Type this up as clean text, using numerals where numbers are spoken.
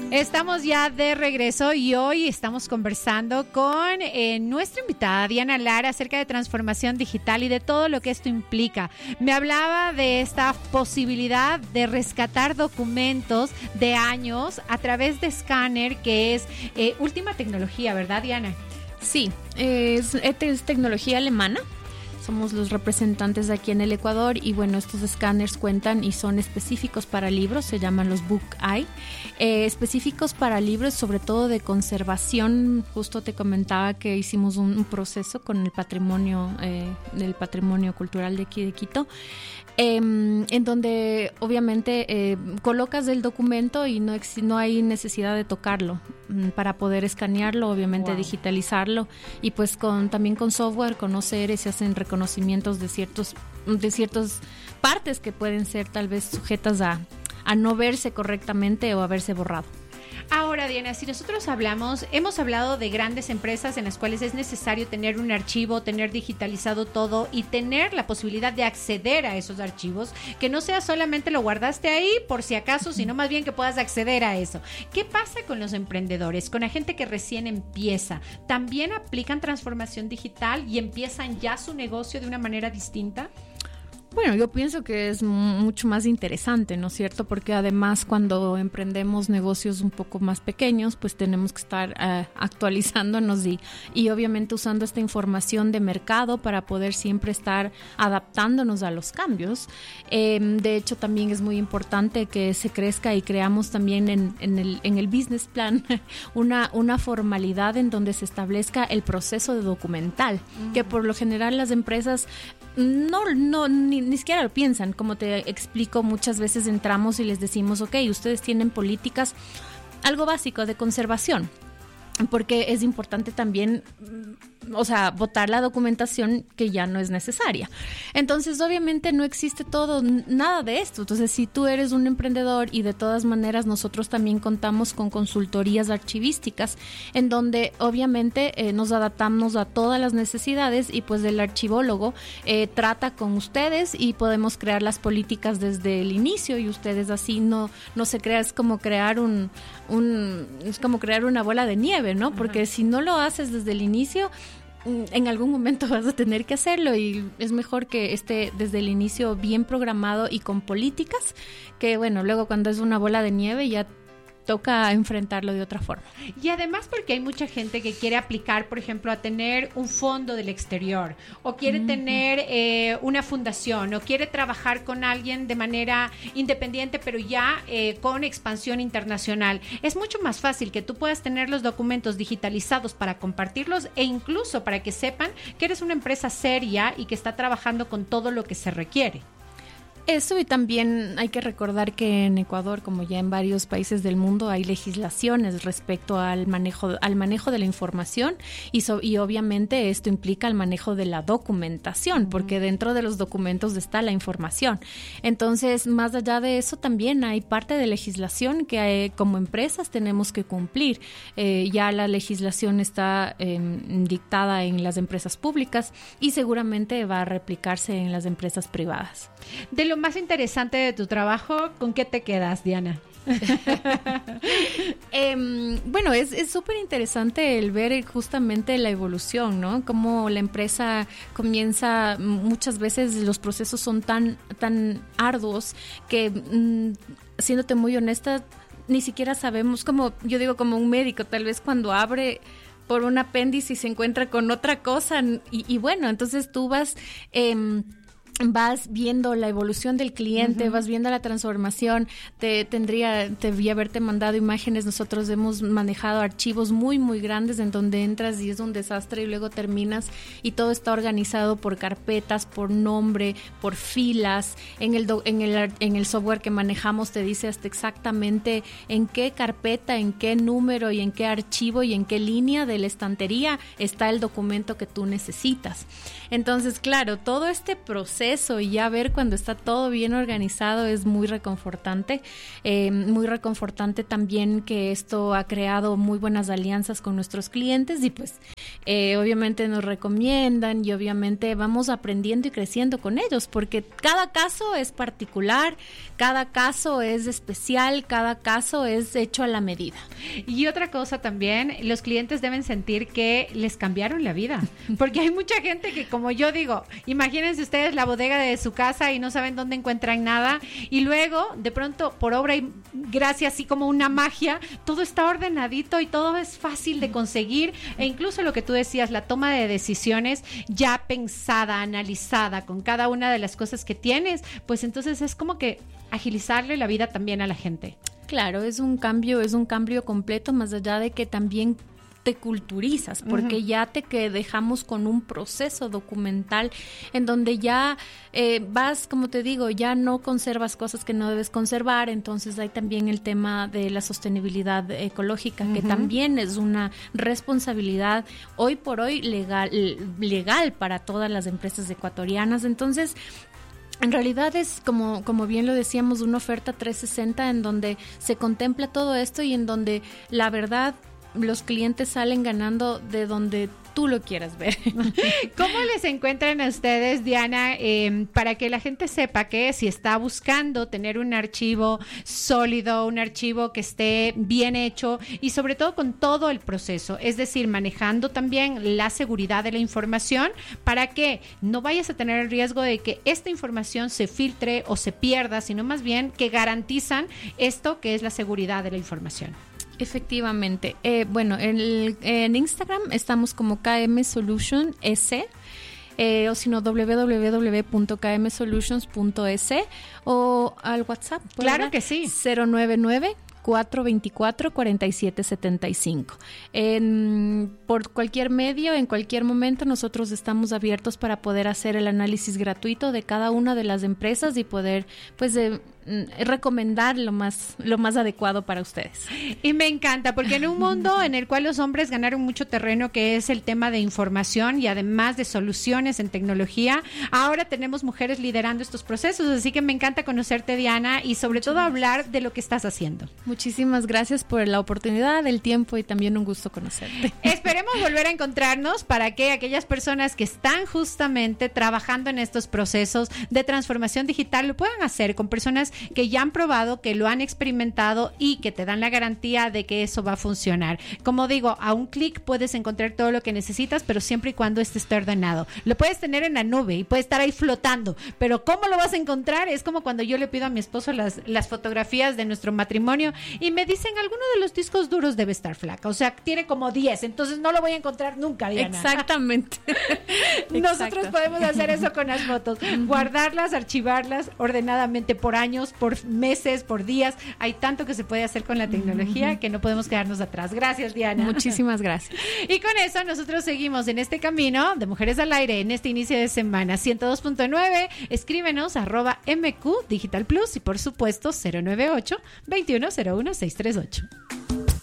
Estamos ya de regreso y hoy estamos conversando con nuestra invitada Diana Lara acerca de transformación digital y de todo lo que esto implica. Me hablaba de esta posibilidad de rescatar documentos de años a través de escáner, que es última tecnología, ¿verdad, Diana? Sí, es tecnología alemana. Somos los representantes aquí en el Ecuador y bueno, estos escáneres cuentan y son específicos para libros, se llaman los Book Eye, específicos para libros, sobre todo de conservación. Justo te comentaba que hicimos un proceso con el patrimonio cultural de aquí de Quito, en donde obviamente colocas el documento y no hay necesidad de tocarlo para poder escanearlo, obviamente digitalizarlo, y pues también con software, con OCR se hacen reconocimientos de ciertas partes que pueden ser tal vez sujetas a no verse correctamente o a verse borrado. Ahora, Diana, si nosotros hemos hablado de grandes empresas en las cuales es necesario tener un archivo, tener digitalizado todo y tener la posibilidad de acceder a esos archivos, que no sea solamente lo guardaste ahí por si acaso, sino más bien que puedas acceder a eso. ¿Qué pasa con los emprendedores, con la gente que recién empieza? ¿También aplican transformación digital y empiezan ya su negocio de una manera distinta? Bueno, yo pienso que es mucho más interesante, ¿no es cierto? Porque además cuando emprendemos negocios un poco más pequeños, pues tenemos que estar actualizándonos y obviamente usando esta información de mercado para poder siempre estar adaptándonos a los cambios. De hecho, también es muy importante que se crezca y creamos también en el business plan una formalidad en donde se establezca el proceso de documental, que por lo general las empresas ni siquiera lo piensan. Como te explico, muchas veces entramos y les decimos, ok, ustedes tienen políticas, algo básico de conservación, porque es importante también, botar la documentación que ya no es necesaria. Entonces, obviamente no existe nada de esto. Entonces, si tú eres un emprendedor y de todas maneras nosotros también contamos con consultorías archivísticas en donde obviamente nos adaptamos a todas las necesidades y pues el archivólogo trata con ustedes y podemos crear las políticas desde el inicio y ustedes así no se crea, es como crear es como crear una bola de nieve, ¿no? Porque si no lo haces desde el inicio, en algún momento vas a tener que hacerlo y es mejor que esté desde el inicio bien programado y con políticas, que bueno, luego cuando es una bola de nieve ya toca enfrentarlo de otra forma. Y además porque hay mucha gente que quiere aplicar, por ejemplo, a tener un fondo del exterior o quiere tener una fundación o quiere trabajar con alguien de manera independiente pero ya con expansión internacional. Es mucho más fácil que tú puedas tener los documentos digitalizados para compartirlos e incluso para que sepan que eres una empresa seria y que está trabajando con todo lo que se requiere. Eso, y también hay que recordar que en Ecuador, como ya en varios países del mundo, hay legislaciones respecto al manejo de la información y obviamente esto implica el manejo de la documentación, porque dentro de los documentos está la información. Entonces, más allá de eso, también hay parte de legislación que como empresas tenemos que cumplir. Ya la legislación está dictada en las empresas públicas y seguramente va a replicarse en las empresas privadas. De lo más interesante de tu trabajo, ¿con qué te quedas, Diana? Bueno, es súper interesante el ver justamente la evolución, ¿no? Cómo la empresa comienza, muchas veces los procesos son tan arduos que, siéndote muy honesta, ni siquiera sabemos, como yo digo, como un médico, tal vez cuando abre por un apéndice y se encuentra con otra cosa y bueno, entonces tú vas viendo la evolución del cliente, vas viendo la transformación. Debía haberte mandado imágenes. Nosotros hemos manejado archivos muy, muy grandes en donde entras y es un desastre y luego terminas y todo está organizado por carpetas, por nombre, por filas. En el software que manejamos te dice hasta exactamente en qué carpeta, en qué número y en qué archivo y en qué línea de la estantería está el documento que tú necesitas. Entonces, claro, todo este proceso y ya ver cuando está todo bien organizado es muy reconfortante. Muy reconfortante también que esto ha creado muy buenas alianzas con nuestros clientes y pues obviamente nos recomiendan y obviamente vamos aprendiendo y creciendo con ellos, porque cada caso es particular, cada caso es especial, cada caso es hecho a la medida. Y otra cosa también, los clientes deben sentir que les cambiaron la vida, porque hay mucha gente que, como yo digo, imagínense ustedes la bodega de su casa y no saben dónde encuentran nada, y luego de pronto por obra y gracia, así como una magia, todo está ordenadito y todo es fácil de conseguir, e incluso lo que tú decías, la toma de decisiones ya pensada, analizada con cada una de las cosas que tienes, pues entonces es como que agilizarle la vida también a la gente. Claro, es un cambio completo, más allá de que también te culturizas, porque ya te dejamos con un proceso documental en donde ya vas, como te digo, ya no conservas cosas que no debes conservar, entonces hay también el tema de la sostenibilidad ecológica, que también es una responsabilidad hoy por hoy legal para todas las empresas ecuatorianas, entonces en realidad es, como bien lo decíamos, una oferta 360 en donde se contempla todo esto y en donde la verdad los clientes salen ganando de donde tú lo quieras ver. ¿Cómo les encuentran a ustedes, Diana, para que la gente sepa que si está buscando tener un archivo sólido, un archivo que esté bien hecho y sobre todo con todo el proceso, es decir, manejando también la seguridad de la información para que no vayas a tener el riesgo de que esta información se filtre o se pierda, sino más bien que garantizan esto que es la seguridad de la información? Efectivamente. Bueno, en Instagram estamos como KM Solution S, o si no www.kmsolutions.es o al WhatsApp. Claro que sí. 099-424-4775. Por cualquier medio, en cualquier momento, nosotros estamos abiertos para poder hacer el análisis gratuito de cada una de las empresas y poder, pues, recomendar lo más adecuado para ustedes. Y me encanta, porque en un mundo en el cual los hombres ganaron mucho terreno, que es el tema de información y además de soluciones en tecnología, ahora tenemos mujeres liderando estos procesos, así que me encanta conocerte, Diana, y sobre todo hablar de lo que estás haciendo. Muchísimas gracias por la oportunidad, el tiempo y también un gusto conocerte. Esperemos volver a encontrarnos para que aquellas personas que están justamente trabajando en estos procesos de transformación digital lo puedan hacer con personas que ya han probado, que lo han experimentado y que te dan la garantía de que eso va a funcionar. Como digo, a un clic puedes encontrar todo lo que necesitas, pero siempre y cuando esté ordenado. Lo puedes tener en la nube y puede estar ahí flotando, pero ¿cómo lo vas a encontrar? Es como cuando yo le pido a mi esposo las fotografías de nuestro matrimonio y me dicen, alguno de los discos duros debe estar flaca, o sea, tiene como 10, entonces no lo voy a encontrar nunca, Diana. Exactamente. Nosotros podemos hacer eso con las fotos, guardarlas, archivarlas ordenadamente por años, por meses, por días. Hay tanto que se puede hacer con la tecnología que no podemos quedarnos atrás. Gracias, Diana. Muchísimas gracias. Y con eso nosotros seguimos en este camino de Mujeres al Aire en este inicio de semana. 102.9, escríbenos @MQ Digital Plus y por supuesto 098-2101-638.